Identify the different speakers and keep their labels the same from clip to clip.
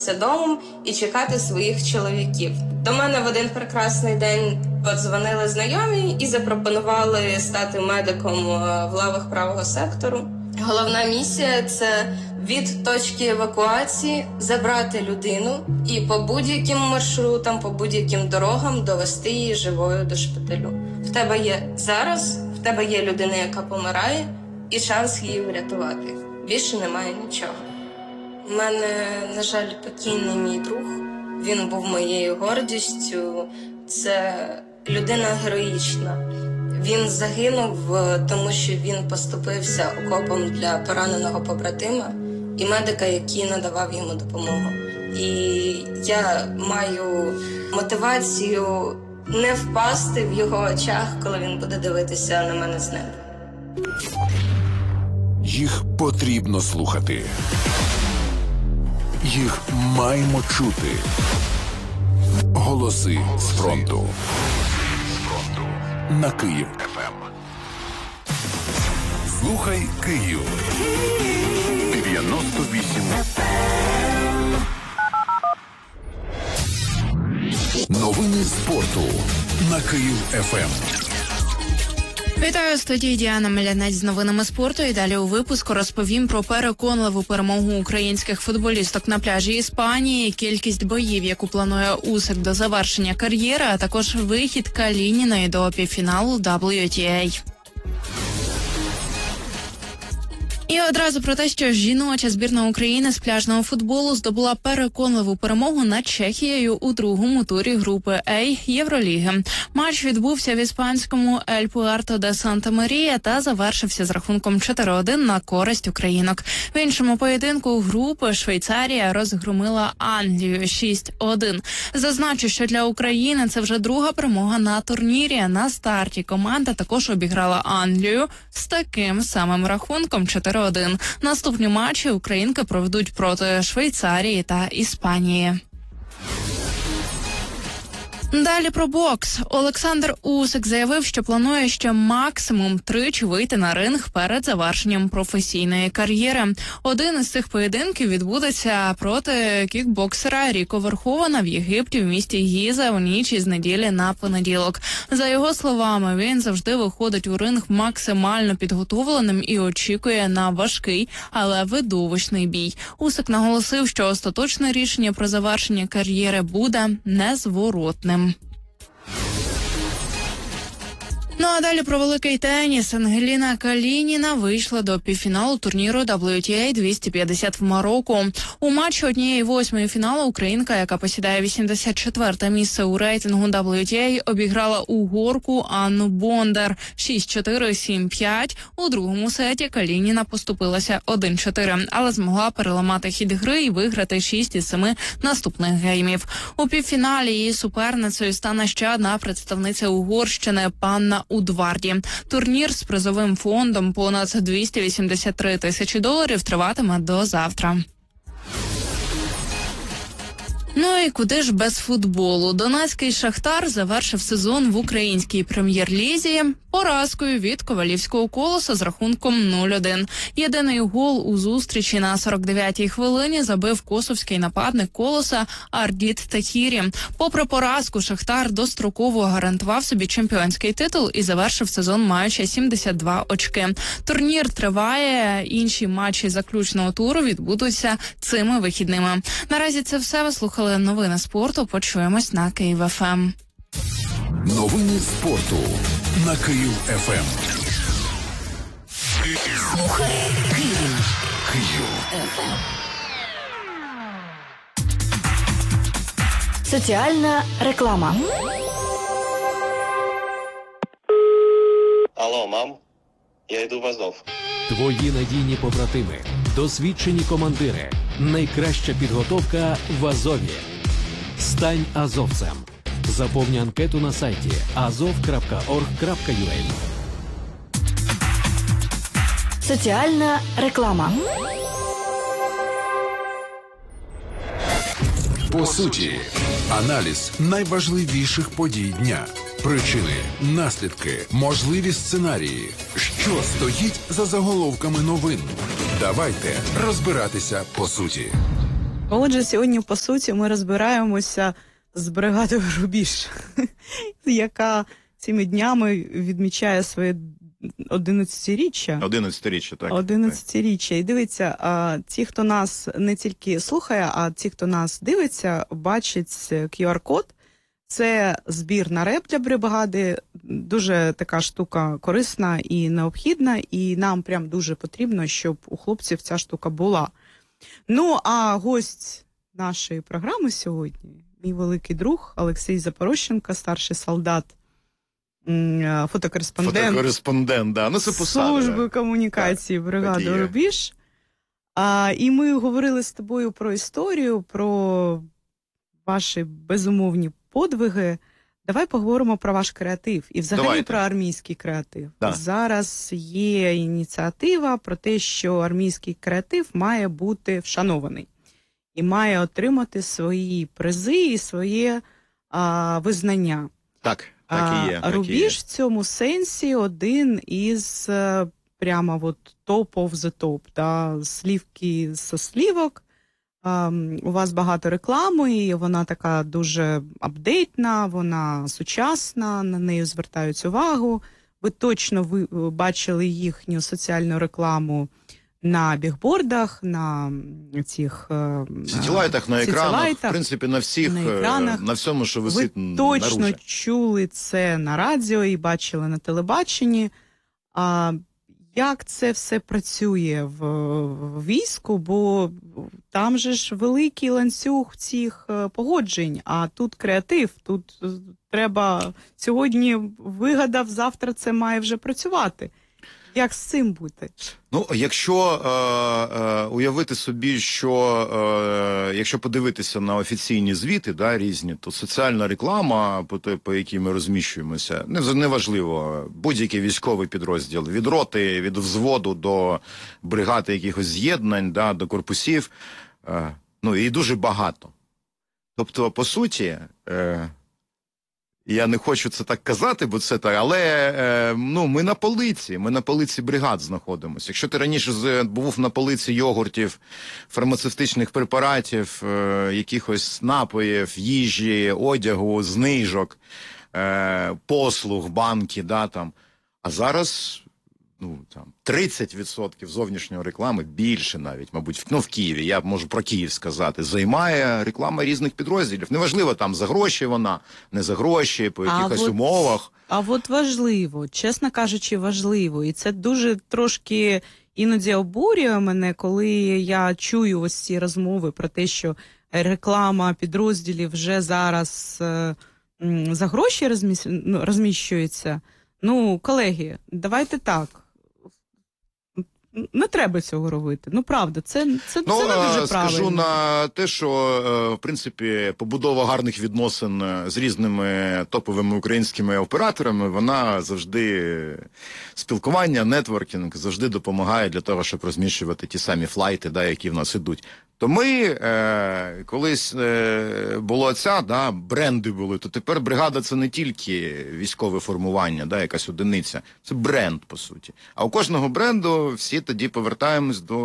Speaker 1: домом і чекати своїх чоловіків. До мене в один прекрасний день подзвонили знайомі і запропонували стати медиком в лавах правого сектору. Головна місія – це від точки евакуації забрати людину і по будь-яким маршрутам, по будь-яким дорогам довести її живою до шпиталю. В тебе є зараз, в тебе є людина, яка помирає, і шанс її врятувати. Більше немає нічого. У мене, на жаль, покійний мій друг. Він був моєю гордістю. Це людина героїчна. Він загинув, тому що він поступився окопом для пораненого побратима і медика, який надавав йому допомогу. І я маю мотивацію не впасти в його очах, коли він буде дивитися на мене з неба.
Speaker 2: Їх потрібно слухати. Їх маємо чути. Голоси з фронту. На Київ ФМ. Слухай Київ. 98 ФМ. Новини спорту на Київ ФМ.
Speaker 3: Вітаю, студії Діана Мелянець з новинами спорту. І далі у випуску розповім про переконливу перемогу українських футболісток на пляжі Іспанії, кількість боїв, яку планує Усик до завершення кар'єри, а також вихід Калініної до півфіналу WTA. І одразу про те, що жіноча збірна України з пляжного футболу здобула переконливу перемогу над Чехією у другому турі групи А Євроліги. Матч відбувся в іспанському Ель Пуерто де Санта-Марія та завершився з рахунком 4-1 на користь українок. В іншому поєдинку групи Швейцарія розгромила Англію 6-1. Зазначу, що для України це вже друга перемога на турнірі. На старті команда також обіграла Англію з таким самим рахунком 4-1. Наступні матчі українки проведуть проти Швейцарії та Іспанії. Далі про бокс. Олександр Усик заявив, що планує ще максимум тричі вийти на ринг перед завершенням професійної кар'єри. Один із цих поєдинків відбудеться проти кікбоксера Ріко Верховена в Єгипті в місті Гіза у ніч із неділі на понеділок. За його словами, він завжди виходить у ринг максимально підготовленим і очікує на важкий, але видовищний бій. Усик наголосив, що остаточне рішення про завершення кар'єри буде незворотним. Ну а далі про великий теніс. Ангеліна Калініна вийшла до півфіналу турніру WTA 250 в Марокко. У матчі 1/8 фіналу українка, яка посідає 84-те місце у рейтингу WTA, обіграла угорку Анну Бондар 6-4, 7-5. У другому сеті Калініна поступилася 1-4, але змогла переламати хід гри і виграти 6 із 7 наступних геймів. У півфіналі її суперницею стане ще одна представниця Угорщини Панна Удварді. Турнір з призовим фондом понад 283 тисячі доларів триватиме до завтра. Ну і куди ж без футболу? Донецький «Шахтар» завершив сезон в українській прем'єр-лізі поразкою від Ковалівського «Колоса» з рахунком 0-1. Єдиний гол у зустрічі на 49-й хвилині забив косовський нападник «Колоса» Ардіт Тахірі. Попри поразку, «Шахтар» достроково гарантував собі чемпіонський титул і завершив сезон, маючи 72 очки. Турнір триває, інші матчі заключного туру відбудуться цими вихідними. Наразі це все. Ви слухали новини спорту. Почуємось на Київ ФМ.
Speaker 2: Новини спорту на Київ ФМ.
Speaker 4: Слухай Київ.
Speaker 2: Київ
Speaker 4: ФМ. Соціальна реклама.
Speaker 5: Алло, мам, я йду в Азов.
Speaker 6: Твої надійні побратими, досвідчені командири, найкраща підготовка в Азові. Стань азовцем. Заповни анкету на сайті azov.org.ua.
Speaker 4: Соціальна реклама.
Speaker 2: По суті, аналіз найважливіших подій дня. Причини, наслідки, можливі сценарії. Що стоїть за заголовками новин? Давайте розбиратися по суті.
Speaker 7: Отже, сьогодні, по суті, ми розбираємося з бригадою «Рубіж», яка цими днями відмічає своє 11-річчя.
Speaker 8: 11-річчя, так.
Speaker 7: 11-річчя. І дивіться, ті, хто нас не тільки слухає, а ті, хто нас дивиться, бачить QR-код. Це збір на реп для бригади. Дуже така штука корисна і необхідна, і нам прям дуже потрібно, щоб у хлопців ця штука була. Ну, а гость нашої програми сьогодні, мій великий друг Олексій Запорощенко, старший солдат,
Speaker 8: Фотокореспондент, да. Ну, це посада.
Speaker 7: Служби комунікації бригади «Рубіж». І ми говорили з тобою про історію, про ваші безумовні подвиги. Давай поговоримо про ваш креатив і взагалі про армійський креатив.
Speaker 8: Да.
Speaker 7: Зараз є ініціатива про те, що армійський креатив має бути вшанований і має отримати свої призи і своє визнання.
Speaker 8: Так, так і є.
Speaker 7: «Рубіж» в цьому сенсі один із прямо от top of the top, да, слівки со слівок. У вас багато реклами, і вона така дуже апдейтна, вона сучасна, на неї звертають увагу. Ви точно бачили їхню соціальну рекламу на бігбордах, на цих
Speaker 8: сітілайтах, на екранах, в принципі, на всіх, на всьому, що висить
Speaker 7: наружі. Ви точно чули це на радіо і бачили на телебаченні. Як це все працює в війську, бо там же ж великий ланцюг цих погоджень, а тут креатив, тут треба сьогодні вигадав, завтра це має вже працювати. Як з цим бути?
Speaker 8: Ну, якщо уявити собі, що якщо подивитися на офіційні звіти, да, різні, то соціальна реклама, по якій ми розміщуємося, неважливо, будь-який військовий підрозділ, від роти, від взводу до бригади якихось з'єднань, да, до корпусів, ну, і дуже багато. Тобто, по суті, я не хочу це так казати, бо це так, але ну, ми на полиці бригад знаходимося. Якщо ти раніше був на полиці йогуртів, фармацевтичних препаратів, якихось напоїв, їжі, одягу, знижок, послуг, банки, да, там, а зараз ну, там, 30% зовнішньої реклами, більше навіть, мабуть, в Києві, я можу про Київ сказати, займає реклама різних підрозділів. Неважливо, там, за гроші вона, не за гроші, по якихось умовах.
Speaker 7: А от важливо, чесно кажучи, важливо. І це дуже трошки іноді обурює мене, коли я чую ось ці розмови про те, що реклама підрозділів вже зараз за гроші розміщується. Ну, колеги, давайте так. Не треба цього робити. Ну, правда, це не дуже правильно.
Speaker 8: Скажу на те, що, в принципі, побудова гарних відносин з різними топовими українськими операторами, вона завжди, спілкування, нетворкінг завжди допомагає для того, щоб розміщувати ті самі флайти, да, які в нас ідуть. То ми, колись було да, бренди були, то тепер бригада це не тільки військове формування, да, якась одиниця, це бренд, по суті. А у кожного бренду всі тоді повертаємось до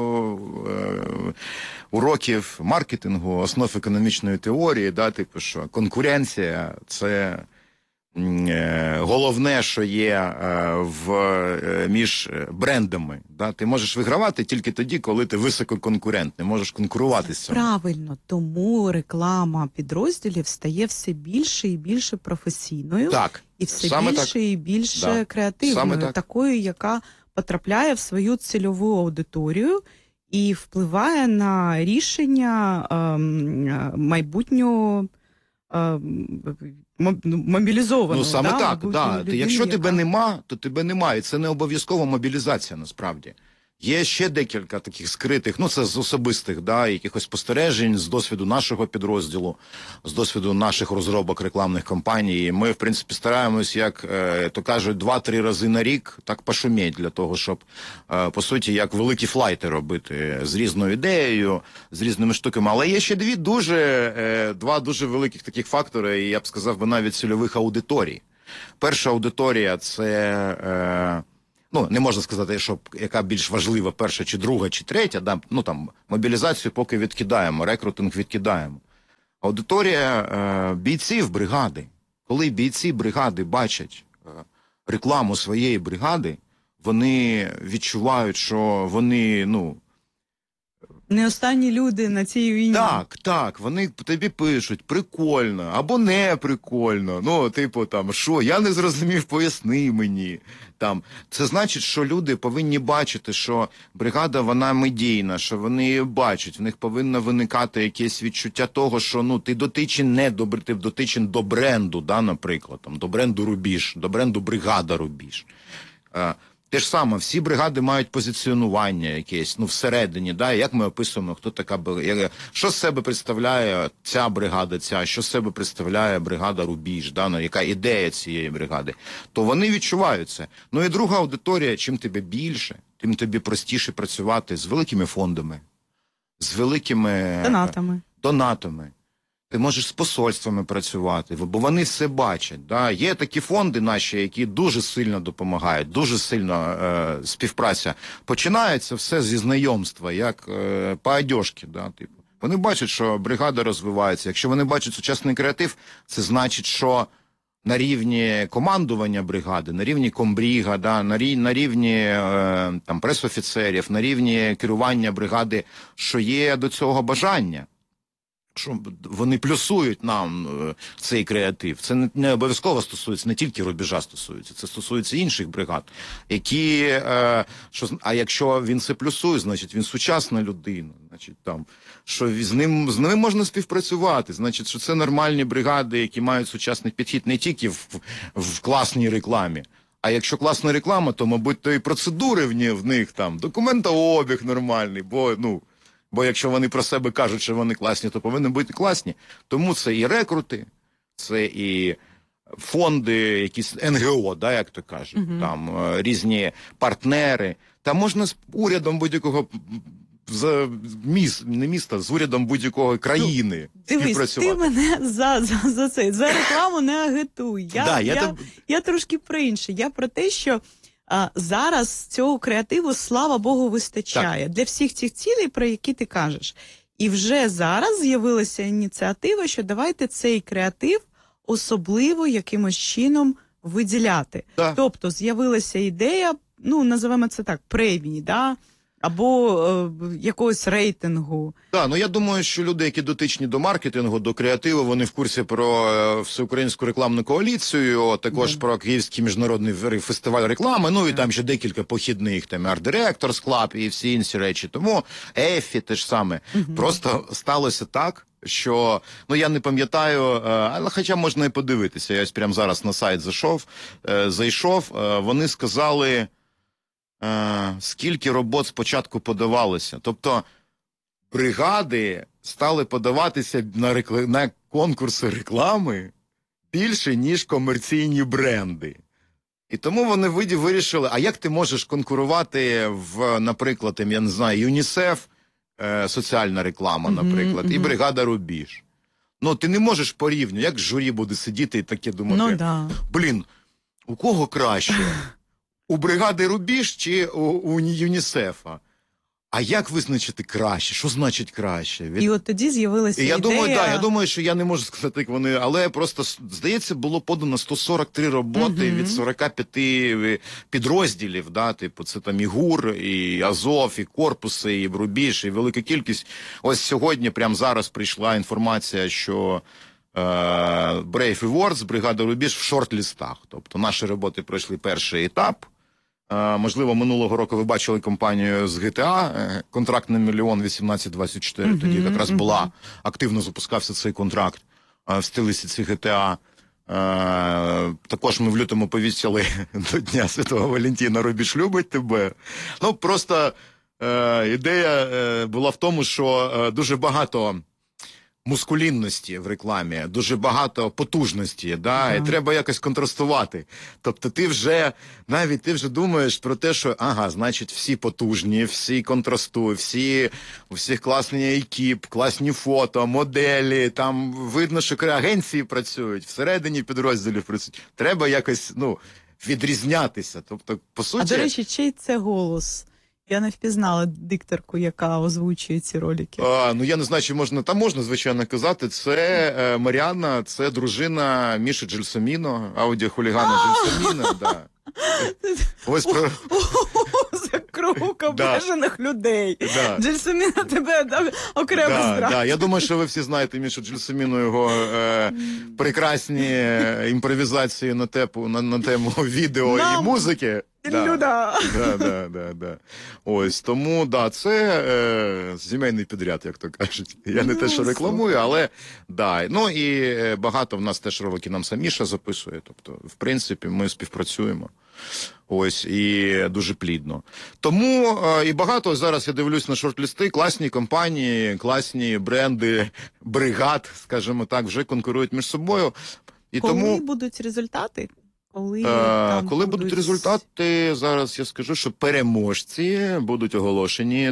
Speaker 8: уроків маркетингу, основ економічної теорії, да, типу, що конкуренція – це головне, що є між брендами. Да? Ти можеш вигравати тільки тоді, коли ти висококонкурентний, можеш конкурувати з цим.
Speaker 7: Правильно, тому реклама підрозділів стає все більше і більше професійною.
Speaker 8: Так.
Speaker 7: І все більше і більше креативною, такою, яка потрапляє в свою цільову аудиторію і впливає на рішення майбутнього мобілізованого.
Speaker 8: Ну, саме так, да.
Speaker 7: Людини,
Speaker 8: якщо тебе нема, то тебе немає. Це не обов'язково мобілізація, насправді. Є ще декілька таких скритих, ну це з особистих, да, якихось спостережень, з досвіду нашого підрозділу, з досвіду наших розробок рекламних кампаній. Ми, в принципі, стараємось, як то кажуть, 2-3 рази на рік так пошуміть для того, щоб, по суті, як великі флайти робити з різною ідеєю, з різними штуками. Але є ще два дуже великих таких фактори, і я б сказав би навіть цільових аудиторій. Перша аудиторія – це Ну, не можна сказати, що яка більш важлива, перша чи друга, чи третя, да? Ну, там, мобілізацію поки відкидаємо, рекрутинг відкидаємо. Аудиторія бійців бригади. Коли бійці бригади бачать рекламу своєї бригади, вони відчувають, що вони, ну...
Speaker 7: Не останні люди на цій війні.
Speaker 8: Так, вони тобі пишуть, прикольно, або не прикольно. Ну, типу, там, що, я не зрозумів, поясни мені. Там, це значить, що люди повинні бачити, що бригада, вона медійна, що вони її бачать, в них повинно виникати якесь відчуття того, що, ну, ти дотичен до бренду, да, наприклад, там, до бренду Рубіж, до бренду бригада Рубіж. Те ж саме, всі бригади мають позиціонування якесь, ну, всередині, да, як ми описуємо, хто така бригада, що з себе представляє ця бригада, що з себе представляє бригада Рубіж, да, ну, яка ідея цієї бригади, то вони відчувають це. Ну і друга аудиторія, чим тебе більше, тим тобі простіше працювати з великими фондами, з великими донатами. Ти можеш з посольствами працювати, бо вони все бачать. Да? Є такі фонди наші, які дуже сильно допомагають, дуже сильно співпраця. Починається все зі знайомства, як по одежці. Да? Типу. Вони бачать, що бригада розвивається. Якщо вони бачать сучасний креатив, це значить, що на рівні командування бригади, на рівні комбріга, да? на рівні там, пресофіцерів, на рівні керування бригади, що є до цього бажання. Що вони плюсують нам цей креатив. Це не обов'язково стосується, не тільки Рубіжа стосується, це стосується інших бригад, які, а якщо він це плюсує, значить він сучасна людина, значить там, що з ними можна співпрацювати, значить, що це нормальні бригади, які мають сучасний підхід не тільки в класній рекламі. А якщо класна реклама, то, мабуть, то і процедури в них там, документообіг нормальний, бо якщо вони про себе кажуть, що вони класні, то повинні бути класні. Тому це і рекрути, це і фонди, якісь НГО, да, як то кажуть, там різні партнери. Там можна з урядом будь-якого з урядом будь-якої країни співпрацювати.
Speaker 7: Дивись, ти мене за рекламу не агитуй. Я трошки про інше. Я про те, що зараз цього креативу, слава Богу, вистачає для всіх цих цілей, про які ти кажеш. І вже зараз з'явилася ініціатива, що давайте цей креатив особливо якимось чином виділяти.
Speaker 8: Так.
Speaker 7: Тобто з'явилася ідея, ну, називаємо це так, премії, да? Або якогось рейтингу.
Speaker 8: Так, ну я думаю, що люди, які дотичні до маркетингу, до креативу, вони в курсі про всеукраїнську рекламну коаліцію, також про Київський міжнародний фестиваль реклами, ну і там ще декілька похідних, там Art Directors Club і всі інші речі. Тому ЕФІ те ж саме. Просто сталося так, що, ну я не пам'ятаю, але хоча можна і подивитися. Я ось прямо зараз на сайт зайшов, вони сказали, скільки робот спочатку подавалося. Тобто бригади стали подаватися на конкурси реклами більше, ніж комерційні бренди. І тому вони вирішили, а як ти можеш конкурувати наприклад, я не знаю, ЮНІСЕФ, соціальна реклама, наприклад, і бригада Рубіж. Ну, ти не можеш порівняти, як журі буде сидіти і таке думати, блін, у кого краще? У бригади Рубіж чи у ЮНІСЕФа? А як визначити краще? Що значить краще?
Speaker 7: І от тоді з'явилася ідея...
Speaker 8: Я думаю, що я не можу сказати, як вони, але просто, здається, було подано 143 роботи від 45 підрозділів, да, типу, це там і ГУР, і Азов, і корпуси, і Рубіж, і велика кількість. Ось сьогодні, прямо зараз прийшла інформація, що Brave Awards, бригада Рубіж в шорт-лістах. Тобто наші роботи пройшли перший етап. Можливо, минулого року ви бачили компанію з GTA, контракт на 1 1824, тоді якраз активно запускався цей контракт в стилісті ці GTA. Також ми в лютому повісили до Дня Святого Валентина «Рубіж любить тебе». Ну, просто ідея була в тому, що дуже багато мускулінності в рекламі, дуже багато потужності, да, і треба якось контрастувати. Тобто ти вже думаєш про те, що, значить, всі потужні, всі контрастують, у всіх класний екіп, класні фото, моделі, там видно, що агенції працюють, всередині підрозділів працюють. Треба якось, відрізнятися. Тобто, по суті...
Speaker 7: А, до речі, чий це голос? Я не впізнала дикторку, яка озвучує ці ролики.
Speaker 8: Ну, я не знаю, чи можна... Там можна, звичайно, казати. Це Маріанна, це дружина Міші Джельсоміно, аудіохулігана Джельсоміно, да. Ось про...
Speaker 7: Це круг обмежених людей.
Speaker 8: Да.
Speaker 7: Джельсоміно тебе дав окремо страх.
Speaker 8: Да. Я думаю, що ви всі знаєте Мішу Джельсоміно, його прекрасні імпровізації на тему відео і музики.
Speaker 7: Да.
Speaker 8: Ось, тому, це сімейний підряд, як то кажуть. Я не те, що рекламую, але, да. Ну, і багато в нас теж ролики нам саміша записує, тобто, в принципі, ми співпрацюємо. Ось, і дуже плідно. Тому і багато зараз я дивлюсь на шорт-листи, класні компанії, класні бренди, бригад, скажімо так, вже конкурують між собою. І
Speaker 7: Коли будуть результати?
Speaker 8: Коли будуть результати, зараз я скажу, що переможці будуть оголошені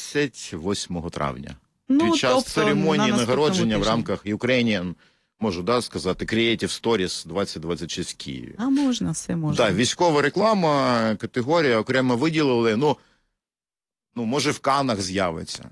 Speaker 8: 28 травня. Під час церемонії нагородження в рамках Ukrainian, можу сказати, Creative Stories 2026 в Києві.
Speaker 7: А можна, все можна.
Speaker 8: Так, військова реклама, категорія, окремо виділили, ну може в Каннах з'явиться.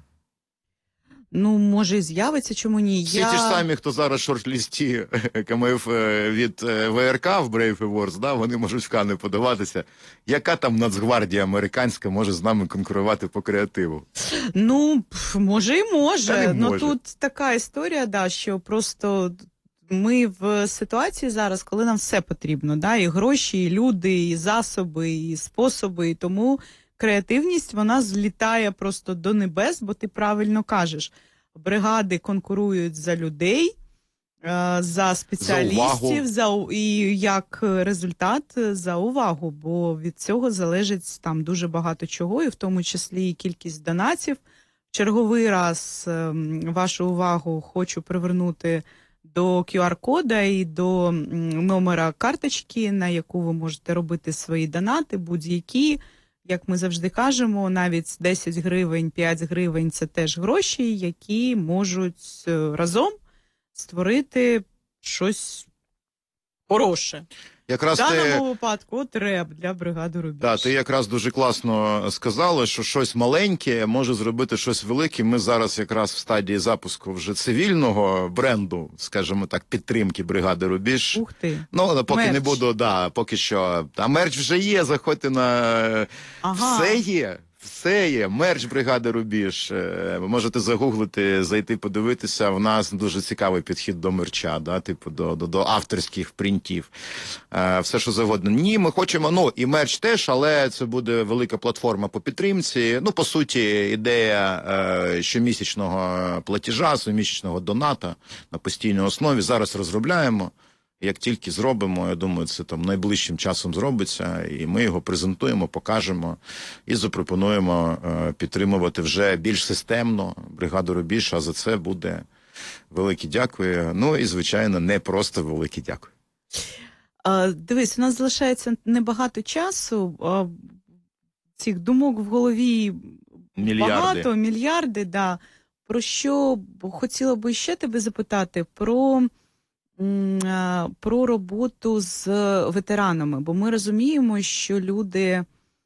Speaker 7: Ну, може і з'явиться, чому ні?
Speaker 8: Всі ті ж самі, хто зараз в шорт-лісті КМФ від ВРК в Brave Awards, вони можуть в Канни подаватися. Яка там Нацгвардія американська може з нами конкурувати по креативу?
Speaker 7: Ну, може і може.
Speaker 8: Та не може.
Speaker 7: Тут така історія, що просто ми в ситуації зараз, коли нам все потрібно, і гроші, і люди, і засоби, і способи, і тому креативність, вона злітає просто до небес, бо ти правильно кажеш. Бригади конкурують за людей, за спеціалістів, і як результат за увагу, бо від цього залежить там дуже багато чого, і в тому числі і кількість донатів. В черговий раз вашу увагу хочу привернути до QR-кода і до номера карточки, на яку ви можете робити свої донати, будь-які. Як ми завжди кажемо, навіть 10 гривень, 5 гривень – це теж гроші, які можуть разом створити щось хороше.
Speaker 8: Якраз
Speaker 7: в даному випадку реп для бригади «Рубіж».
Speaker 8: Так, ти якраз дуже класно сказала, що щось маленьке може зробити щось велике. Ми зараз якраз в стадії запуску вже цивільного бренду, скажімо так, підтримки бригади «Рубіж».
Speaker 7: Ух ти.
Speaker 8: Ну, поки
Speaker 7: мерч.
Speaker 8: Не буду, поки що. А мерч вже є, заходьте на... Все є. Мерч бригади «Рубіж». Ви можете загуглити, зайти, подивитися. У нас дуже цікавий підхід до мерча, до авторських принтів. Все, що завгодно. Ні, ми хочемо, і мерч теж, але це буде велика платформа по підтримці. По суті, ідея щомісячного платежа, щомісячного доната на постійній основі. Зараз розробляємо. Як тільки зробимо, я думаю, це там найближчим часом зробиться, і ми його презентуємо, покажемо і запропонуємо підтримувати вже більш системно бригаду «Рубіж», а за це буде велике дякую. Ну і, звичайно, не просто велике дякую.
Speaker 7: Дивись, у нас залишається небагато часу, цих думок в голові багато, мільярди, Про що хотіла би ще тебе запитати? Про роботу з ветеранами, бо ми розуміємо, що люди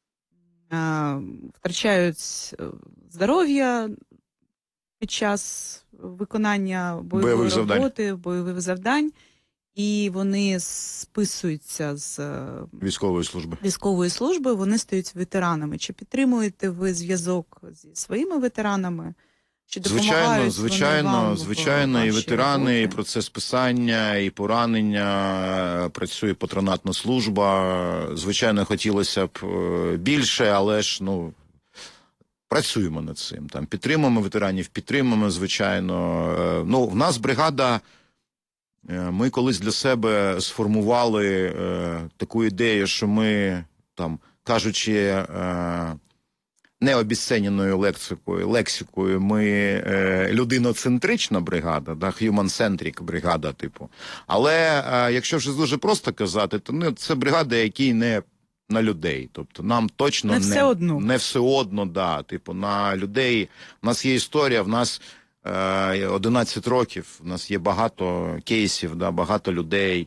Speaker 7: втрачають здоров'я під час виконання бойової роботи, бойових завдань, і вони списуються з військової служби, вони стають ветеранами. Чи підтримуєте ви зв'язок зі своїми ветеранами?
Speaker 8: Звичайно, і ветерани, і процес писання, і поранення, працює патронатна служба. Звичайно, хотілося б більше, але ж, працюємо над цим. Підтримуємо ветеранів, звичайно. В нас бригада, ми колись для себе сформували таку ідею, що ми, кажучи, не обіцененою лексикою, ми людиноцентрична бригада, human-centric бригада, Але якщо вже дуже просто казати, то це бригада, який не на людей. Тобто нам точно не все одно, на людей. У нас є історія, в нас 11 років, у нас є багато кейсів, багато людей.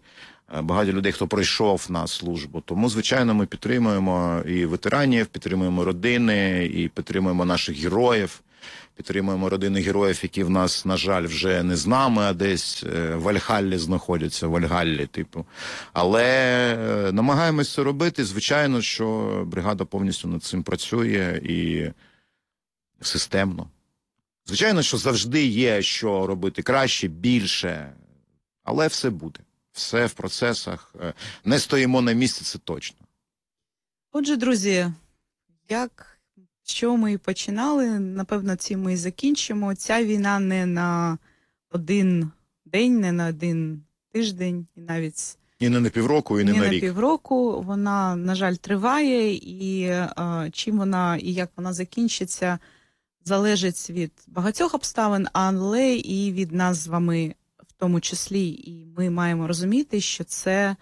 Speaker 8: багато людей, хто пройшов на службу. Тому, звичайно, ми підтримуємо і ветеранів, підтримуємо родини, і підтримуємо наших героїв. Підтримуємо родини героїв, які в нас, на жаль, вже не з нами, а десь в Вальгаллі знаходяться, в Вальгаллі, типу. Але намагаємось це робити. Звичайно, що бригада повністю над цим працює і системно. Звичайно, що завжди є що робити краще, більше, але все буде. Все в процесах. Не стоїмо на місці, це точно.
Speaker 7: Отже, друзі, що ми і починали, напевно, цим ми і закінчимо. Ця війна не на один день, не на один тиждень, і навіть
Speaker 8: І не на півроку, і не на рік.
Speaker 7: Не на півроку. Вона, на жаль, триває, і чим вона і як вона закінчиться, залежить від багатьох обставин, але і від нас з вами в тому числі. І ми маємо розуміти, що це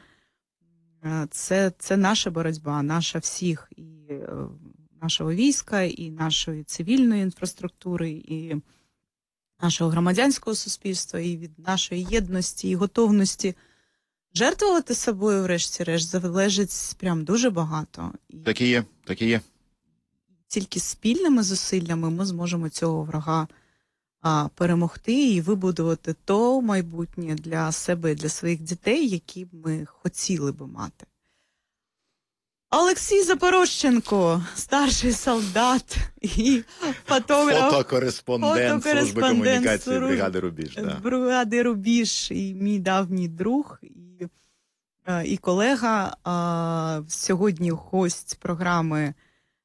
Speaker 7: наша боротьба, наша всіх, і нашого війська, і нашої цивільної інфраструктури, і нашого громадянського суспільства, і від нашої єдності і готовності жертвувати собою, врешті-решт, залежить прям дуже багато.
Speaker 8: Так і є, так і є.
Speaker 7: Тільки спільними зусиллями ми зможемо цього врага перемогти і вибудувати то майбутнє для себе і для своїх дітей, які б ми хотіли би мати. Олексій Запорожченко, старший солдат і фотограф.
Speaker 8: Фотокореспондент Служби комунікації бригади «Рубіж». Да.
Speaker 7: Бригади «Рубіж» і мій давній друг і колега. Сьогодні гость програми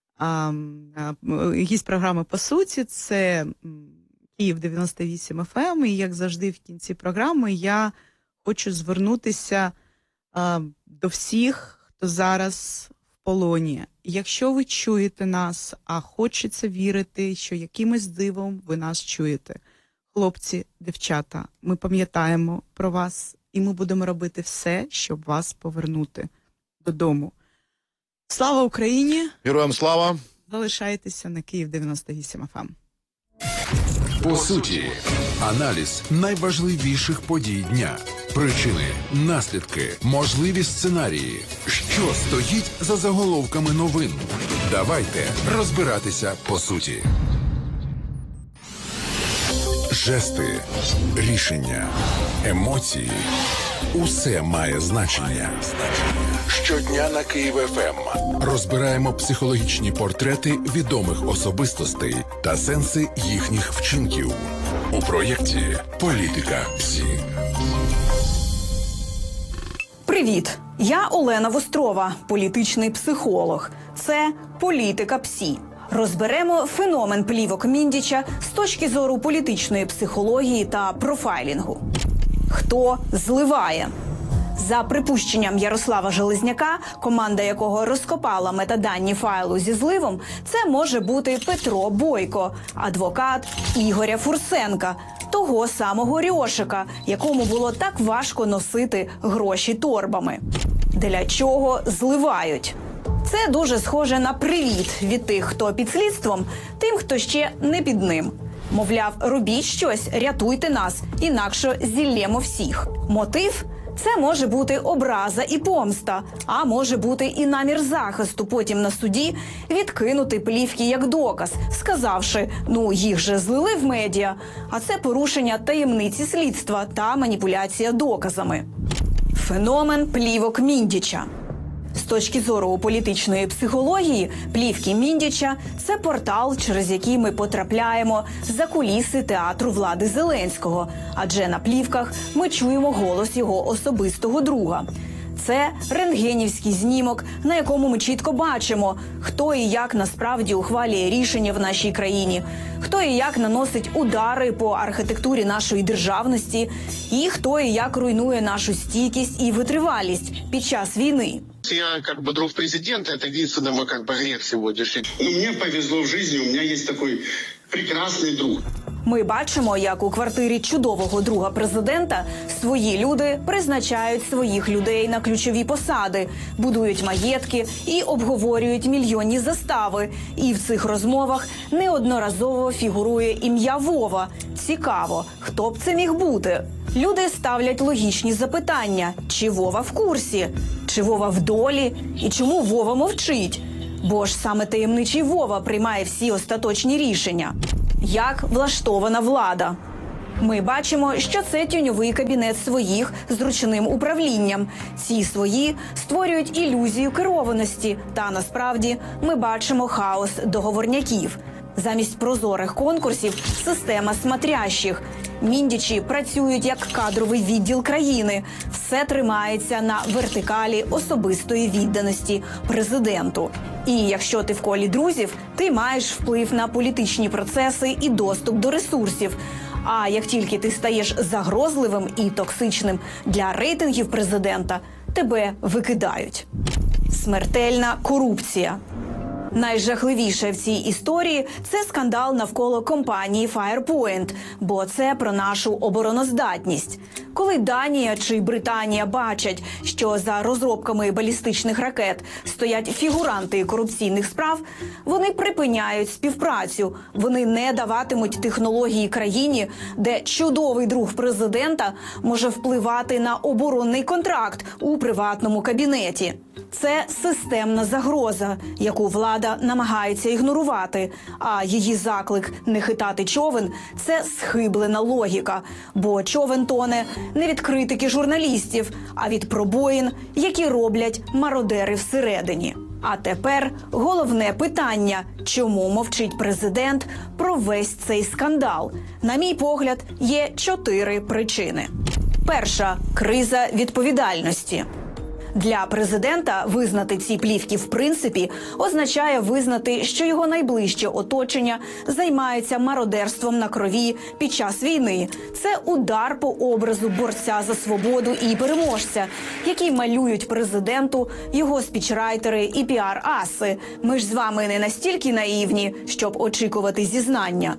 Speaker 7: «По суті». Це Київ 98 FM. І, як завжди, в кінці програми я хочу звернутися до всіх, хто зараз в полоні. Якщо ви чуєте нас, а хочеться вірити, що якимось дивом ви нас чуєте. Хлопці, дівчата, ми пам'ятаємо про вас, і ми будемо робити все, щоб вас повернути додому. Слава Україні!
Speaker 8: Героям слава!
Speaker 7: Залишайтеся на Київ 98 FM.
Speaker 2: По суті, аналіз найважливіших подій дня. Причини, наслідки, можливі сценарії. Що стоїть за заголовками новин? Давайте розбиратися по суті. Жести, рішення, емоції – усе має значення. Щодня на Київ ФМ розбираємо психологічні портрети відомих особистостей та сенси їхніх вчинків у проєкті «Політика ПСІ».
Speaker 9: Привіт! Я Олена Вострова, політичний психолог. Це «Політика ПСІ». Розберемо феномен плівок Міндіча з точки зору політичної психології та профайлінгу. Хто зливає? За припущенням Ярослава Железняка, команда якого розкопала метадані файлу зі зливом, це може бути Петро Бойко, адвокат Ігоря Фурсенка, того самого Рьошика, якому було так важко носити гроші торбами. Для чого зливають? Це дуже схоже на привіт від тих, хто під слідством, тим, хто ще не під ним. Мовляв, робіть щось, рятуйте нас, інакше зіллємо всіх. Мотив? Це може бути образа і помста, а може бути і намір захисту потім на суді відкинути плівки як доказ, сказавши, ну їх же злили в медіа, а це порушення таємниці слідства та маніпуляція доказами. Феномен плівок Міндіча. З точки зору політичної психології, плівки Міндіча – це портал, через який ми потрапляємо за куліси театру влади Зеленського, адже на плівках ми чуємо голос його особистого друга. Це рентгенівський знімок, на якому ми чітко бачимо, хто і як насправді ухвалює рішення в нашій країні, хто і як наносить удари по архітектурі нашої державності, і хто і як руйнує нашу стійкість і витривалість під час війни.
Speaker 10: Я друг президента, это единственный мой грех сегодняшний. Мне повезло в жизни, у меня есть такой прекрасный друг.
Speaker 9: Ми бачимо, як у квартирі чудового друга президента свої люди призначають своїх людей на ключові посади, будують маєтки і обговорюють мільйонні застави. І в цих розмовах неодноразово фігурує ім'я Вова. Цікаво, хто б це міг бути? Люди ставлять логічні запитання. Чи Вова в курсі? Чи Вова в долі? І чому Вова мовчить? Бо ж саме таємничий Вова приймає всі остаточні рішення. Як влаштована влада? Ми бачимо, що це тіньовий кабінет своїх з ручним управлінням. Ці свої створюють ілюзію керованості. Та насправді ми бачимо хаос договорняків. Замість прозорих конкурсів – система смотрящих. Міндічі працюють як кадровий відділ країни. Все тримається на вертикалі особистої відданості президенту. І якщо ти в колі друзів, ти маєш вплив на політичні процеси і доступ до ресурсів. А як тільки ти стаєш загрозливим і токсичним для рейтингів президента, тебе викидають. Смертельна корупція. Найжахливіше в цій історії – це скандал навколо компанії Firepoint, бо це про нашу обороноздатність. Коли Данія чи Британія бачать, що за розробками балістичних ракет стоять фігуранти корупційних справ, вони припиняють співпрацю. Вони не даватимуть технології країні, де чудовий друг президента може впливати на оборонний контракт у приватному кабінеті. Це системна загроза, яку влада намагається ігнорувати, а її заклик не хитати човен – це схиблена логіка, бо човен тоне не від критики журналістів, а від пробоїн, які роблять мародери всередині. А тепер головне питання – чому мовчить президент про весь цей скандал? На мій погляд, є 4 причини. Перша – криза відповідальності. Для президента визнати ці плівки в принципі означає визнати, що його найближче оточення займається мародерством на крові під час війни. Це удар по образу борця за свободу і переможця, який малюють президенту його спічрайтери і піар-аси. Ми ж з вами не настільки наївні, щоб очікувати зізнання.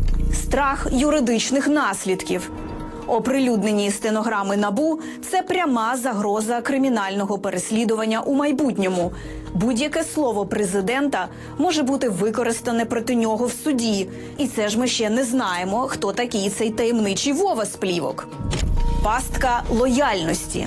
Speaker 9: Страх юридичних наслідків. Оприлюднені стенограми НАБУ – це пряма загроза кримінального переслідування у майбутньому. Будь-яке слово президента може бути використане проти нього в суді. І це ж ми ще не знаємо, хто такий цей таємничий Вова з плівок. Пастка лояльності.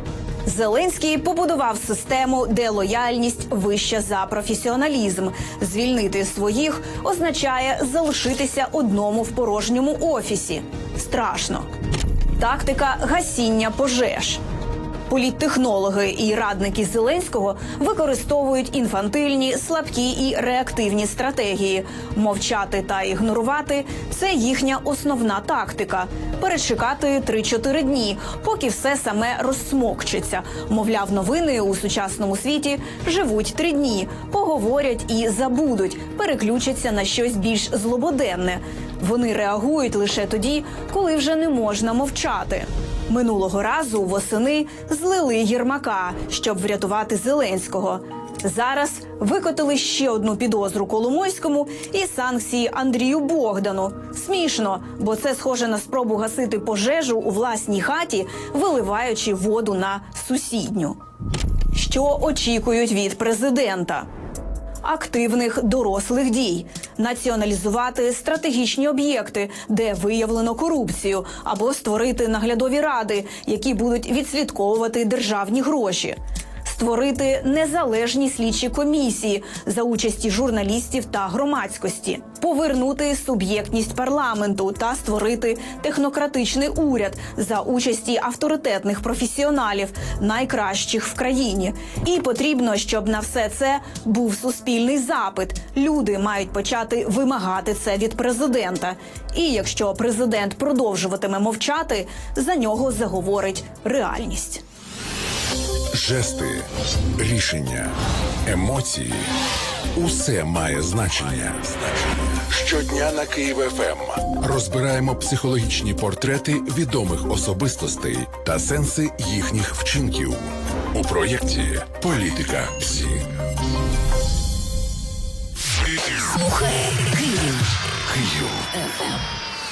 Speaker 9: Зеленський побудував систему, де лояльність вища за професіоналізм. Звільнити своїх означає залишитися одному в порожньому офісі. Страшно. Тактика гасіння пожеж. Політтехнологи і радники Зеленського використовують інфантильні, слабкі і реактивні стратегії. Мовчати та ігнорувати – це їхня основна тактика. Перечекати 3-4 дні, поки все саме розсмокчиться. Мовляв, новини у сучасному світі живуть 3 дні, поговорять і забудуть, переключаться на щось більш злободенне. Вони реагують лише тоді, коли вже не можна мовчати. Минулого разу восени злили Єрмака, щоб врятувати Зеленського. Зараз викотили ще одну підозру Коломойському і санкції Андрію Богдану. Смішно, бо це схоже на спробу гасити пожежу у власній хаті, виливаючи воду на сусідню. Що очікують від президента? Активних дорослих дій. Націоналізувати стратегічні об'єкти, де виявлено корупцію, або створити наглядові ради, які будуть відслідковувати державні гроші. Створити незалежні слідчі комісії за участі журналістів та громадськості. Повернути суб'єктність парламенту та створити технократичний уряд за участі авторитетних професіоналів, найкращих в країні. І потрібно, щоб на все це був суспільний запит. Люди мають почати вимагати це від президента. І якщо президент продовжуватиме мовчати, за нього заговорить реальність.
Speaker 2: Жести, рішення, емоції – усе має значення. Щодня на Київ ФМ розбираємо психологічні портрети відомих особистостей та сенси їхніх вчинків у проєкті «Політика ПСІ».
Speaker 4: Слухай Київ.
Speaker 2: Київ.